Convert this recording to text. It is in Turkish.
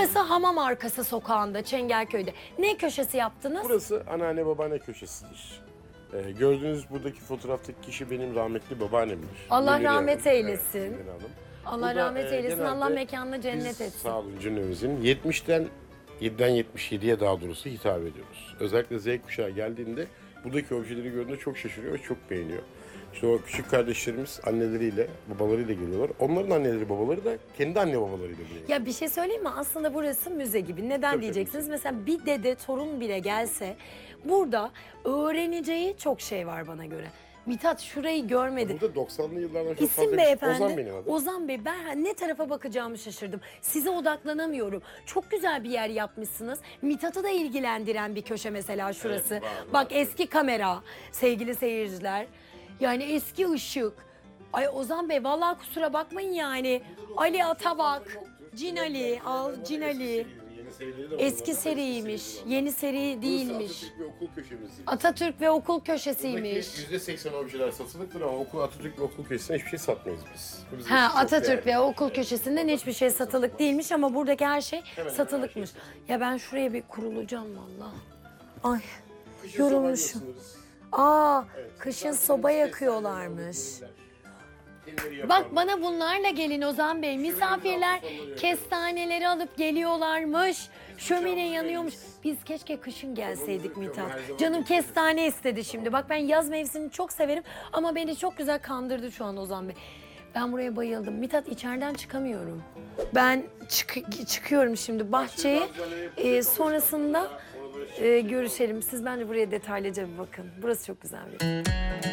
Burası Hamam Arkası sokağında, Çengelköy'de. Ne köşesi yaptınız? Burası anneanne babaanne köşesidir. Gördüğünüz buradaki fotoğraftaki kişi benim rahmetli babaannemdir. Allah Münire rahmet Hanım. eylesin. Evet, Münire Hanım. Allah Burada, rahmet eylesin, genelde Allah mekanını cennet biz, etsin. sağ olun cümlemizin 7'den 77'ye daha doğrusu hitap ediyoruz. Özellikle Z kuşağı geldiğinde buradaki objeleri gördüğünde çok şaşırıyor ve çok beğeniyor. İşte o küçük kardeşlerimiz anneleriyle, babalarıyla geliyorlar. Onların anneleri, babaları da kendi anne babalarıyla geliyor. Ya bir şey söyleyeyim mi? Aslında burası müze gibi. Neden Tabii, diyeceksiniz? müze. Mesela bir dede torun bile gelse burada öğreneceği çok şey var bana göre. Mithat şurayı görmedi. Burada 90'lı yıllardan çok İsim fazla beyefendi. Ozan benim adım. Ozan Bey, ben ne tarafa bakacağımı şaşırdım. Size odaklanamıyorum. Çok güzel bir yer yapmışsınız. Mithat'ı da ilgilendiren bir köşe mesela şurası. Evet, var. Bak eski kamera sevgili seyirciler. Yani eski ışık. Ay Ozan Bey vallahi kusura bakmayın yani. Ali Atabak, Cinali, Cin Ali. Eski seriymiş. Yeni seri değilmiş. Atatürk ve okul köşemiz. Atatürk ve okul Buradaki köşesiymiş. %80 objeler satılıktır ama okul Atatürk ve okul köşesine hiçbir şey satmayız biz. Bu bizim Ha, için çok Atatürk değerli. ve okul köşesinden hiçbir şey satılık değilmiş ama buradaki her şey hemen satılıkmış. Ya ben şuraya bir kurulacağım vallahi. Ay Kışın yorulmuşum. soba yakıyorsunuz. Aa, Evet, kışın zaten soba kestaneler, yakıyorlarmış. kendileri Bak yaparlar. bana bunlarla gelin Ozan Bey. Misafirler kestaneleri alıp geliyorlarmış. Şömine yanıyormuş. Biz keşke kışın gelseydik Mithat. Canım kestane istedi şimdi. Bak ben yaz mevsimini çok severim ama beni çok güzel kandırdı şu an Ozan Bey. Ben buraya bayıldım. Mithat içeriden çıkamıyorum. Ben çıkıyorum şimdi bahçeye. Sonrasında görüşelim. Siz bence buraya detaylıca bir bakın. Burası çok güzel bir yer.